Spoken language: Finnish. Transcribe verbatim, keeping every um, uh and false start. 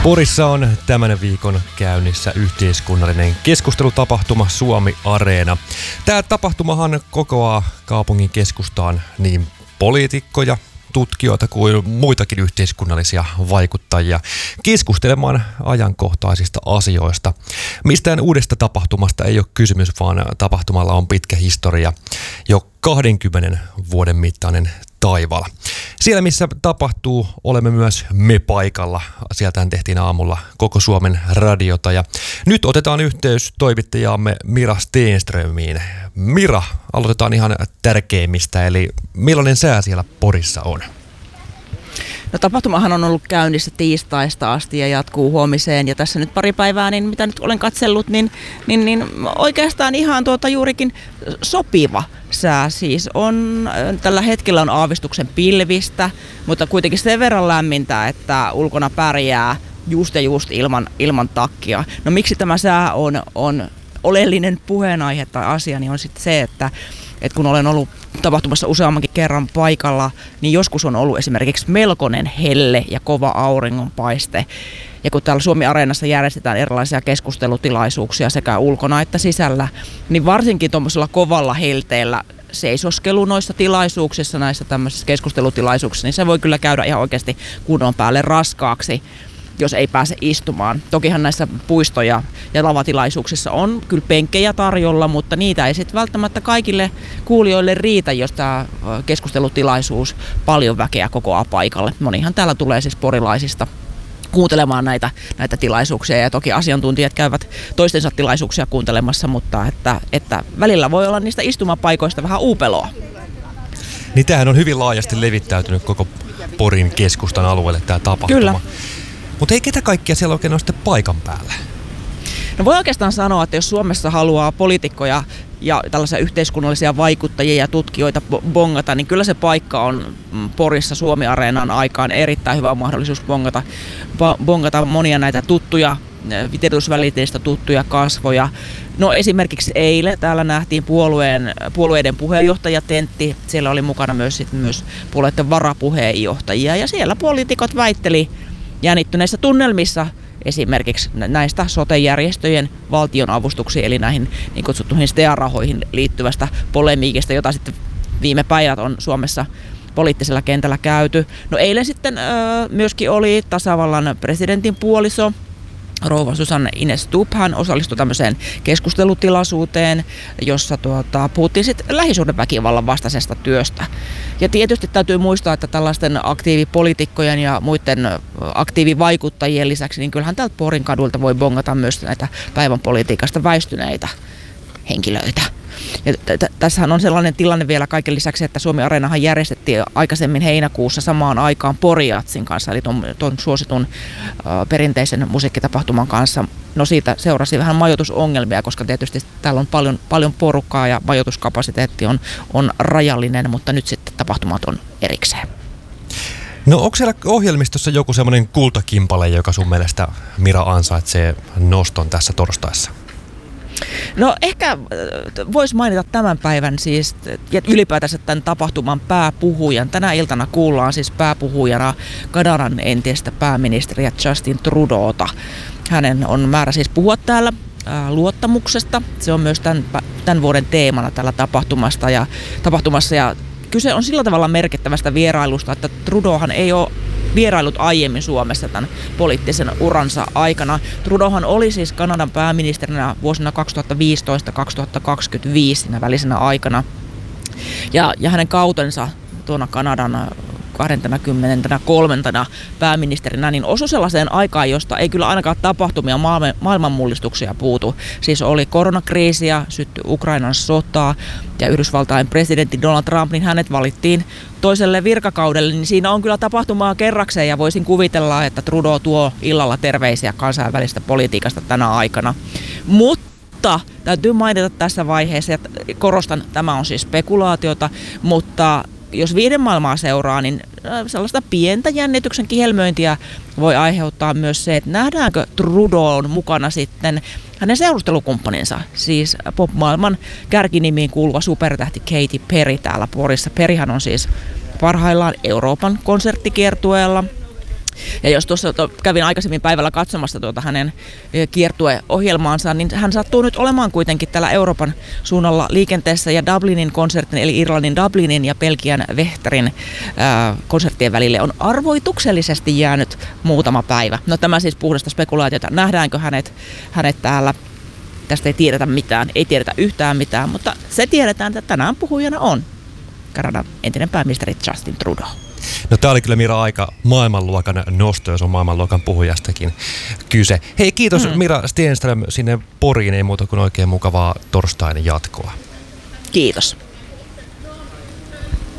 Porissa on tämän viikon käynnissä yhteiskunnallinen keskustelutapahtuma Suomi Areena. Tämä tapahtumahan kokoaa kaupungin keskustaan niin poliitikkoja, tutkijoita kuin muitakin yhteiskunnallisia vaikuttajia keskustelemaan ajankohtaisista asioista. Mistään uudesta tapahtumasta ei ole kysymys, vaan tapahtumalla on pitkä historia, jo kahdenkymmenen vuoden mittainen taival. Siellä missä tapahtuu, olemme myös me paikalla. Sieltähän tehtiin aamulla koko Suomen radiota ja nyt otetaan yhteys toimittajaamme Mira Stenströmiin. Mira, aloitetaan ihan tärkeimmistä, eli millainen sää siellä Porissa on? No, tapahtumahan on ollut käynnissä tiistaista asti ja jatkuu huomiseen ja tässä nyt pari päivää, niin mitä nyt olen katsellut, niin, niin, niin oikeastaan ihan tuota juurikin sopiva sää siis on. Tällä hetkellä on aavistuksen pilvistä, mutta kuitenkin sen verran lämmintä, että ulkona pärjää just ja just ilman, ilman takkia. No miksi tämä sää on, on oleellinen puheenaihe tai asia, niin on sitten se, että Et kun olen ollut tapahtumassa useammankin kerran paikalla, niin joskus on ollut esimerkiksi melkoinen helle ja kova auringonpaiste. Ja kun täällä Suomi Areenassa järjestetään erilaisia keskustelutilaisuuksia sekä ulkona että sisällä, niin varsinkin tuommoisella kovalla helteellä seisoskelu noissa tilaisuuksissa, näissä tämmöisissä keskustelutilaisuuksissa, niin se voi kyllä käydä ihan oikeasti kunnon päälle raskaaksi, jos ei pääse istumaan. Tokihan näissä puistoja ja lavatilaisuuksissa on kyllä penkkejä tarjolla, mutta niitä ei sitten välttämättä kaikille kuulijoille riitä, jos tämä keskustelutilaisuus paljon väkeä kokoaa paikalle. Monihan täällä tulee siis porilaisista kuuntelemaan näitä, näitä tilaisuuksia ja toki asiantuntijat käyvät toistensa tilaisuuksia kuuntelemassa, mutta että, että välillä voi olla niistä istumapaikoista vähän uupeloa. Niin tämähän on hyvin laajasti levittäytynyt koko Porin keskustan alueelle tämä tapahtuma. Kyllä. Mutta ei ketä kaikkia siellä oikein ole sitten paikan päällä? No voi oikeastaan sanoa, että jos Suomessa haluaa poliitikkoja ja tällaisia yhteiskunnallisia vaikuttajia ja tutkijoita bongata, niin kyllä se paikka on Porissa Suomi Areenan aikaan erittäin hyvä mahdollisuus bongata, bongata monia näitä tuttuja, tiedotusvälineistä tuttuja kasvoja. No esimerkiksi eilen täällä nähtiin puolueen, puolueiden puheenjohtajatentti. Siellä oli mukana myös, sit myös puolueiden varapuheenjohtajia ja siellä poliitikot väitteli jännittyneissä tunnelmissa esimerkiksi näistä sote-järjestöjen valtionavustuksiin, eli näihin niin kutsuttuihin S T E A-rahoihin liittyvästä polemiikista, jota sitten viime päivät on Suomessa poliittisella kentällä käyty. No eilen sitten öö, myöskin oli tasavallan presidentin puoliso, rouva Susanne Ines Stubb. Hän osallistui tämmöiseen keskustelutilaisuuteen, jossa tuota, puhuttiin sitten lähisuhdeväkivallan vastaisesta työstä. Ja tietysti täytyy muistaa, että tällaisten aktiivipoliitikkojen ja muiden aktiivivaikuttajien lisäksi, niin kyllähän täältä Porin kadulta voi bongata myös näitä päivän politiikasta väistyneitä henkilöitä. Ja t- t- tässähän on sellainen tilanne vielä kaiken lisäksi, että Suomi Areenahan järjestettiin aikaisemmin heinäkuussa samaan aikaan Poriatsin kanssa, eli tuon, tuon suositun äh, perinteisen musiikkitapahtuman kanssa. No siitä seurasi vähän majoitusongelmia, koska tietysti täällä on paljon, paljon porukkaa ja majoituskapasiteetti on, on rajallinen, mutta nyt sitten tapahtumat on erikseen. No onko siellä ohjelmistossa joku semmoinen kultakimpale, joka sun mielestä, Mira, ansaitsee noston tässä torstaissa? No ehkä voisi mainita tämän päivän siis ja ylipäätänsä tämän tapahtuman pääpuhujan. Tänä iltana kuullaan siis pääpuhujana Kanadan entistä pääministeriä Justin Trudauta. Hänen on määrä siis puhua täällä ää, luottamuksesta. Se on myös tämän, tämän vuoden teemana tällä tapahtumasta ja, tapahtumassa ja kyse on sillä tavalla merkittävästä vierailusta, että Trudauhan ei ole vierailut aiemmin Suomessa tämän poliittisen uransa aikana. Trudauhan oli siis Kanadan pääministerinä vuosina kaksituhattaviisitoista kaksituhattakaksikymmentäviisi siinä välisenä aikana. Ja, ja hänen kautensa tuona Kanadan kaksikymmentäkolme pääministerinä, niin osui sellaiseen aikaan, josta ei kyllä ainakaan tapahtumia maailmanmullistuksia puutu. Siis oli koronakriisiä, syttyi Ukrainan sotaa ja Yhdysvaltain presidentti Donald Trump, niin hänet valittiin toiselle virkakaudelle, niin siinä on kyllä tapahtumaa kerrakseen ja voisin kuvitella, että Trudeau tuo illalla terveisiä kansainvälistä politiikasta tänä aikana. Mutta täytyy mainita tässä vaiheessa, että korostan, tämä on siis spekulaatiota, mutta jos viiden maailmaa seuraa, niin sellaista pientä jännityksen kihelmöintiä voi aiheuttaa myös se, että nähdäänkö Trudeaun mukana sitten hänen seurustelukumppaninsa, siis pop-maailman kärkinimiin kuuluva supertähti Katy Perry täällä Porissa. Perryhän on siis parhaillaan Euroopan konserttikiertueella. Ja jos tuossa to, kävin aikaisemmin päivällä katsomassa tuota hänen kiertueohjelmaansa, niin hän sattuu nyt olemaan kuitenkin täällä Euroopan suunnalla liikenteessä ja Dublinin konsertin, eli Irlannin Dublinin ja Belgian Vechterin ää, konserttien välille on arvoituksellisesti jäänyt muutama päivä. No tämä siis puhdasta spekulaatiota. Nähdäänkö hänet, hänet täällä? Tästä ei tiedetä mitään, ei tiedetä yhtään mitään, mutta se tiedetään, että tänään puhujana on Kanadan entinen pääministeri Justin Trudeau. No tää oli kyllä, Mira, aika maailmanluokan nosto, jos on maailmanluokan puhujastakin kyse. Hei, kiitos mm. Mira Stenström sinne Poriin, ei muuta kuin oikein mukavaa torstain jatkoa. Kiitos.